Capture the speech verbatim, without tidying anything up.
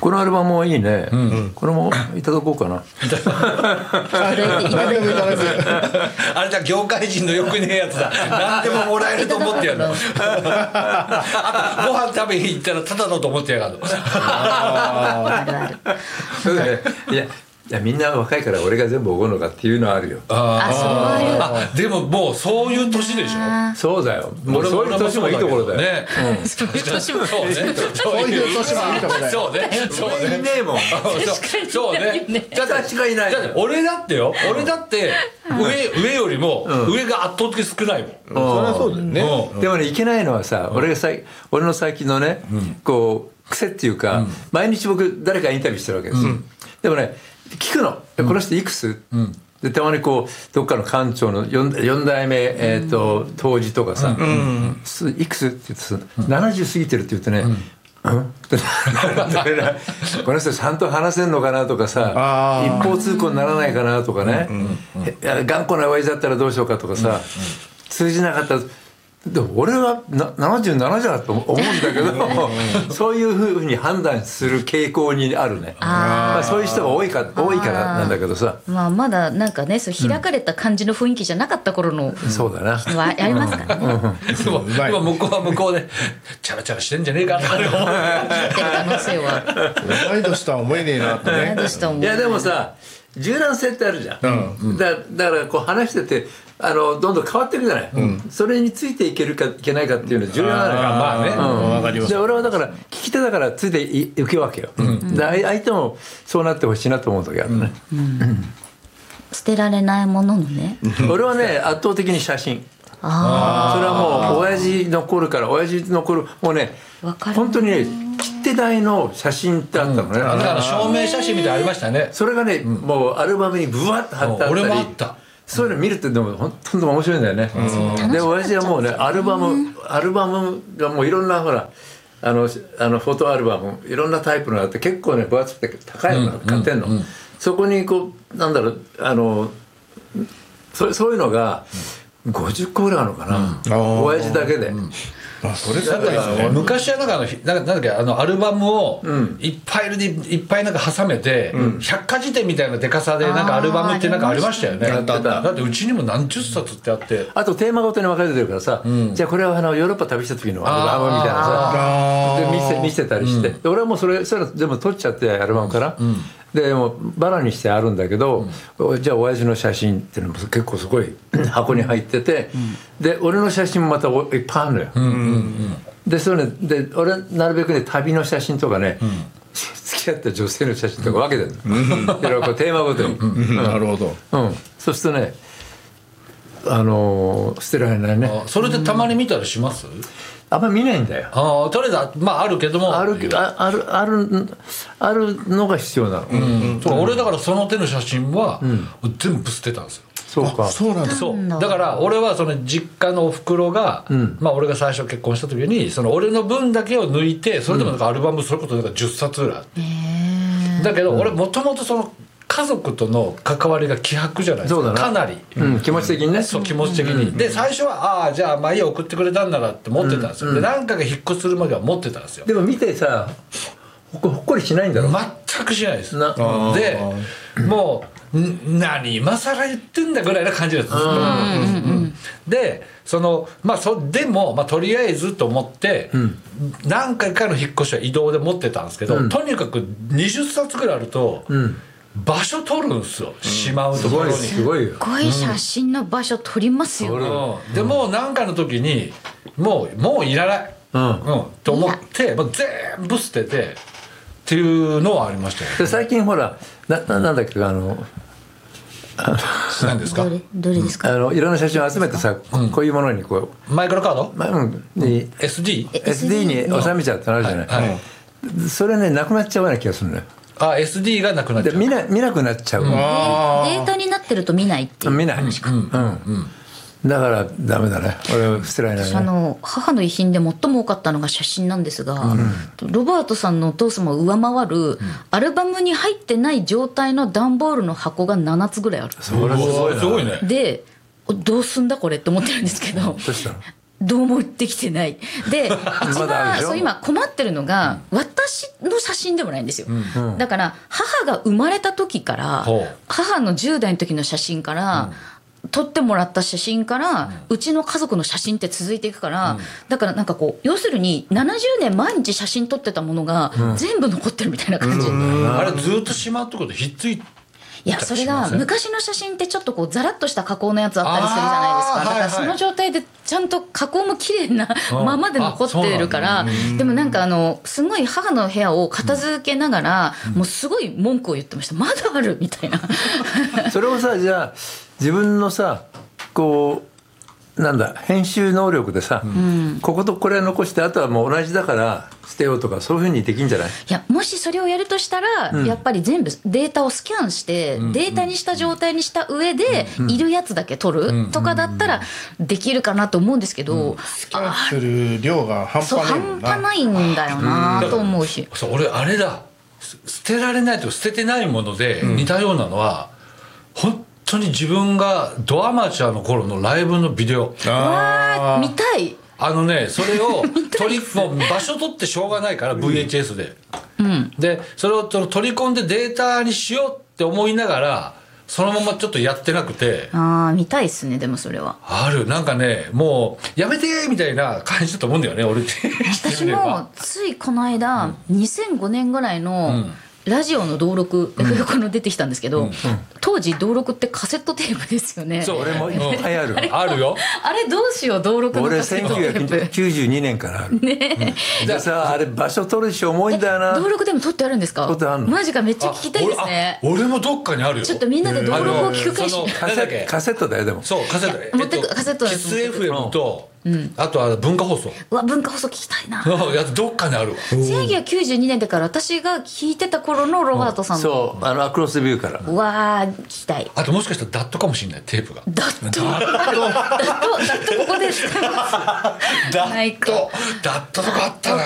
このアルバムはいいね、うん、これもいただこうかなあれじゃ業界人のよくねえやつだ何でももらえると思ってやるのご飯食べに行ったらただのと思ってやがるのあるあるいやいやみんな若いから俺が全部おごるのかっていうのはあるよ。 ああそういうあでももうそういう年でしょ。 そうだよ。もうそういう年もいいところだよね。そういう年もそうね。 そういう年もいいところだよ。 そうね。そうね。 いねえもん。 そうね。 私がいない。 俺だってよ。俺だって上上よりも上が圧倒的少ないもん。 それはそうだよね。 でもねいけないのはさ、俺がさ俺の最近のねこう癖っていうか毎日僕誰かインタビューしてるわけですよ。でもね。聞くの、この人いくつ、うん、でたまにこうどっかの館長の 4, よん代目、えー、と当時とかさ、うんうんうん、いくつって言ってさ、うん、ななじゅう過ぎてるって言ってね、うんうん、この人ちゃんと話せんのかなとかさ一方通行にならないかなとかね、うんうんうん、頑固な親父だったらどうしようかとかさ、うんうん、通じなかったらでも俺はなななじゅうななじゃと思うんだけどそういうふうに判断する傾向にあるね。あ、まあ、そういう人が多いか多いからなんだけどさ、 まあ、まだなんかねそう開かれた感じの雰囲気じゃなかった頃の、 うん、そうだなはありますからね、うんうん、 今向こうは向こうでチャラチャラしてんじゃねえかって思ってる可能性は同い年とは思えねえなってね。 いやでもさ柔軟性ってあるじゃん、うん、だ, だからこう話しててあのどんどん変わっていくじゃない、うん、それについていけるかいけないかっていうのは重要なのよ。 まあね、うん、分かります。 で俺はだから聞き手だからついていくわけよ、うん、で相手もそうなってほしいなと思う時あるね、うんうん、 捨てられないもののね俺はね圧倒的に写真。あそれはもう親父の頃から親父の頃もうね本当にね切手台の写真ってあったのね、うん、 だから証明写真みたいなのありましたね。 それがね、うん、もうアルバムにブワッと貼ってあったり、 俺もあった。 そういうの見るってでも本当に面白いんだよね、うん、で親父はもうねアルバムアルバムがもういろんなほらあのあのフォトアルバムいろんなタイプのがあって結構ね分厚くて高いのが買ってんの、うんうんうん、そこにこうなんだろうあの そ, そういうのがごじゅっこぐらいあるのかな、うん、親父だけで、うんあそれだから昔はなんかあのなんだっけあのアルバムをいっぱいいっぱいなんか挟めて、うん、百科事典みたいなデカさでなんかアルバムってなんかありましたよね。だってうちにも何十冊ってあって、 あとテーマごとに分かれてるからさ、うん、じゃあこれはあのヨーロッパ旅した時のアルバムみたいなさで見せ見せたりして、うん、で俺はもうそれそれ全部撮っちゃってアルバムから、うん、でもうバラにしてあるんだけど、うん、じゃあ親父の写真っていうのも結構すごい箱に入ってて、うん、で俺の写真もまたいっぱいあるのよ、うんうんうん、でそれ、ね、で俺なるべくね旅の写真とかね、うん、付き合った女性の写真とか分けてるの、うん、こうテーマごとに、うんうん、なるほど、 うん、そうするとねあのー、捨てられないね。 それでたまに見たりします？ あんまり見ないんだよ。 ああ、とりあえずまああるけどもあるああるあるあるのが必要なの。 うんうん、そう俺だからその手の写真は、うん、全部捨てたんですよ。 そうか。 そうなんだ。 そうだから俺はその実家のお袋が、うん、まあ俺が最初結婚した時にその俺の分だけを抜いてそれでもなんかアルバムそれこそなんかじゅっさつぐらいあって、うん、だけど俺もともとその家族との関わりが希薄じゃないですか。そうだな、かなり、 うん、気持ち的にね。 そう気持ち的に、うん、で最初はああじゃあまあいい送ってくれたんならって持ってたんですよ、うん、で何回か引っ越しするまでは持ってたんですよ。 でも見てさほっこりしないんだろ。 全くしないですな。でもう何今更言ってんだぐらいな感じです。でそのまあそでも、まあ、とりあえずと思って、うん、何回かの引っ越しは移動で持ってたんですけど、うん、とにかくにじゅっさつぐらいあると、うん場所取るんですよ、うん、しまうところにすごいすごい写真の場所取りますよ、 うん、でもう何かの時にもうもういらない、うんうん、と思ってもう全部捨ててっていうのはありましたよ、ね、 で最近ほら な, なんだっけあの何ですかどれどれですかあのいろんな写真を集めてさ、うん、こういうものにこうマイクロカード、 まうん、にエスディー? エスディー に収めちゃうってなるじゃない、はいはい、それねなくなっちゃうような気がするのよ。 あ エスディー がなくなっちゃう。 見な、見なくなっちゃう、うん、 データになってると見ないっていう。 見ないしか、うんうんうん、だからダメだね。俺は捨てられないね。 あの母の遺品で最も多かったのが写真なんですが、うん、ロバートさんのお父様を上回る、うん、アルバムに入ってない状態の段ボールの箱がななつぐらいある。 それすごいな。すごいね。 でどうすんだこれって思ってるんですけど、どうしたの？ どうも売ってきてないで一番そう今困ってるのが、うん、割った私の写真でもないんですよ、だから母が生まれた時からほう母のじゅう代の時の写真から、撮ってもらった写真から、うちの家族の写真って続いていくから、だからなんかこう要するにななじゅうねん毎日写真撮ってたものが全部残ってるみたいな感じ、 あれずっとしまうってことひっついていやそれが昔の写真ってちょっとこうザラッとした加工のやつあったりするじゃないですか、だからその状態でちゃんと加工も綺麗なままで残ってるから、でもなんかあのすごい母の部屋を片付けながら、もうすごい文句を言ってました。まだあるみたいなそれをさじゃあ自分のさこうなんだ編集能力でさ、うん、こことこれ残してあとはもう同じだから捨てようとかそういうふうにできんじゃない？いやもしそれをやるとしたら、うん、やっぱり全部データをスキャンして、うん、データにした状態にした上で、うん、いるやつだけ取る、うん、とかだったらできるかなと思うんですけど、うん、 スキャンする量が半端ないもんな。 半端ないんだよなと思うし、 うん、そう俺あれだ捨てられないと捨ててないもので似たようなのは、うん、本当に自分がドアマチュアの頃のライブのビデオ、 わー見たい。 あのねそれを取りもう場所取ってしょうがないから ブイエイチエス で、うん、でそれを取り込んでデータにしようって思いながらそのままちょっとやってなくて、 ああ見たいっすね。でもそれはあるなんかねもうやめてみたいな感じだと思うんだよね俺って私もついこの間、うん、にせんごねんぐらいの、うんラジオの登録、エフヨコの出てきたんですけど、うんうん、当時登録ってカセットテープですよね。 そう俺もいっぱいあるあるよ。 あれどうしよう登録のカセットテープ俺せんきゅうひゃくきゅうじゅうにねんからあるね、うん、でさあれ場所取るし重いんだよな。 登録でも取ってあるんですか？ 取ってあるの。 マジかめっちゃ聞きたいですね。 俺, 俺もどっかにあるよ。 ちょっとみんなで登録を聞く会し、 カセカセットだよでも。 そうカセット持ってくカセットキス エフエム と、うん、あとは文化放送。 うわ文化放送聞きたいな。 やどっかにあるわ。 せんきゅうひゃくきゅうじゅうにねんだから私が聞いてた頃のロバートさんの、 そうあのアクロスビューから。 うわ聞きたい。 あともしかしたらダットかもしれないテープが。 ダットダットダットここで使います。 ダットダットとかあったな。